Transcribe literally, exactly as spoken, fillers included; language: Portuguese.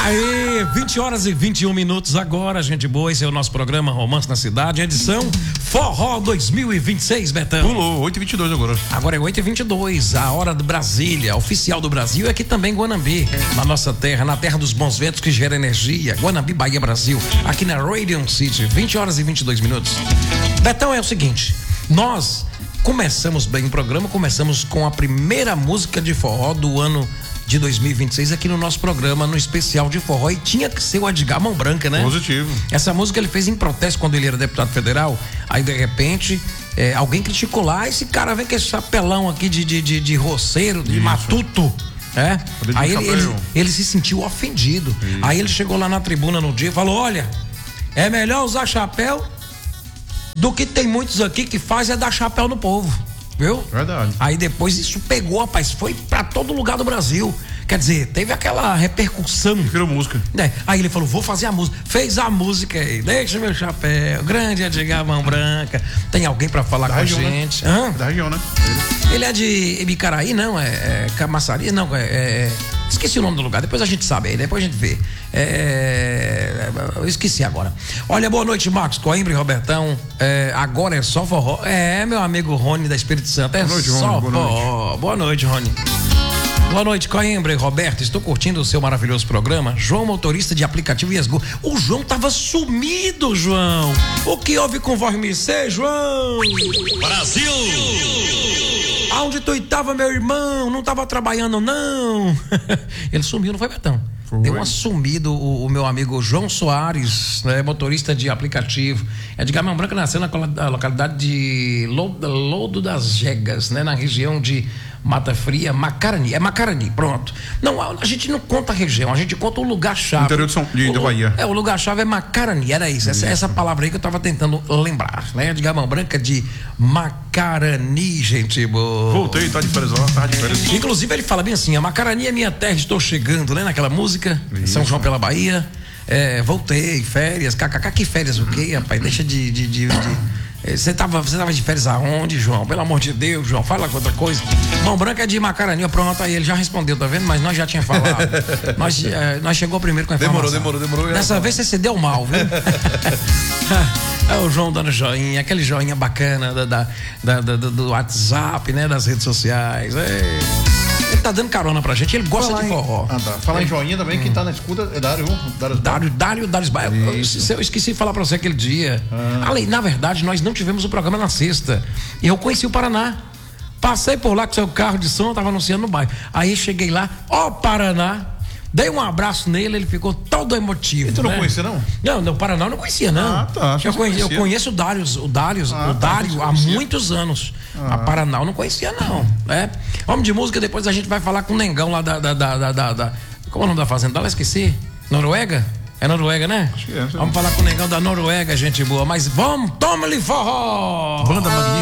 Aê, vinte horas e vinte e um minutos agora, gente boa. Esse é o nosso programa Romance na Cidade, edição Forró dois mil e vinte e seis, Betão. Pulou, oito e vinte e dois agora. Agora é oito e vinte e dois, a hora de Brasília, oficial do Brasil, é aqui também Guanambi, na nossa terra, na terra dos bons ventos que gera energia. Guanambi, Bahia, Brasil, aqui na Radiant City, vinte horas e vinte e dois minutos. Betão, é o seguinte, nós começamos bem o programa, começamos com a primeira música de forró do ano de dois mil e vinte e seis aqui no nosso programa, no especial de forró, e tinha que ser o Edgar Mão Branca, né? Positivo. Essa música ele fez em protesto quando ele era deputado federal, aí de repente é, alguém criticou lá, esse cara vem com esse chapelão aqui de, de, de, de roceiro, de Isso. matuto, é? Aí ele, ele, ele se sentiu ofendido. Isso. Aí ele chegou lá na tribuna no dia e falou, olha, é melhor usar chapéu do que tem muitos aqui que faz é dar chapéu no povo. Viu? Verdade. Aí depois isso pegou, rapaz, foi pra todo lugar do Brasil. Quer dizer, teve aquela repercussão. Virou música. É, aí ele falou, vou fazer a música. Fez a música aí, deixa meu chapéu, grande Edgar Mão Branca. Tem alguém pra falar da com região, a gente? Né? Da região, né? Ele é de Ibicaraí, não? É, é Camaçari? Não, é, é. Esqueci o nome do lugar, depois a gente sabe aí, depois a gente vê. É, eu esqueci agora. Olha, boa noite, Marcos Coimbra e Robertão. É, agora é só forró. É, meu amigo Rony da Espírito Santo. É boa noite, só Rony, boa forró. Noite. Boa noite, Rony. Boa noite, Coimbra e Roberto. Estou curtindo o seu maravilhoso programa. João, motorista de aplicativo Iasgu. O João tava sumido, João. O que houve com você, João? Brasil! Aonde tu estava, meu irmão? Não estava trabalhando, não? Ele sumiu, não foi, Betão? Foi. Deu um sumido o, o meu amigo João Soares, né, motorista de aplicativo. Edgar Mão Branca nasceu na localidade de Lodo, Lodo das Jegas, né, na região de Mata Fria, Macarani. É Macarani, pronto. Não, a gente não conta a região, a gente conta o lugar-chave. Interior de São de, o, da Bahia. É, o lugar-chave é Macarani, era isso. isso. Essa, essa palavra aí que eu tava tentando lembrar, né? Edgar Mão Branca de Macarani, gente boa. Voltei, tá de férias lá, tá de férias. Inclusive ele fala bem assim, a Macarani é minha terra, estou chegando, né? Naquela música, isso. São João pela Bahia. É, voltei, férias, kkk, que férias o quê, rapaz? Deixa de... de, de, de Você tava, você tava de férias aonde, João? Pelo amor de Deus, João, fala outra coisa. Mão Branca é de Macarani, pronto, aí ele já respondeu, tá vendo? Mas nós já tínhamos falado. nós, é, nós chegou primeiro com a informação. Demorou, demorou, demorou. Dessa vez você se deu mal, viu? É o João dando joinha, aquele joinha bacana da, da, da, da, do WhatsApp, né? Das redes sociais. É. Ele tá dando carona pra gente, ele gosta Falar de forró. Em, ah, tá. Falar é. em joinha também, hum. quem tá na escuta é Dário. Dário, Dário, Dário, Dário eu, eu esqueci de falar pra você aquele dia. Ah. Ali, na verdade, nós não tivemos o programa na sexta. E eu conheci o Paraná. Passei por lá com seu carro de som, tava anunciando no bairro. Aí cheguei lá, ó Paraná. Dei um abraço nele, ele ficou todo emotivo. E tu não né? conhecia, não? Não, no Paraná eu não conhecia, não. Ah, tá. Eu, conheci, eu conheço o Dário, o Dário, ah, o Dário tá, há muitos anos. Ah. A Paraná eu não conhecia, não. Né? Vamos de música, depois a gente vai falar com o Nengão lá da. da, da, da, da como é o nome da fazenda? Lá esqueci. Noruega? É Noruega, né? Acho que é. Vamos falar com o Nengão da Noruega, gente boa. Mas vamos, toma-lhe forró! Banda magnífica.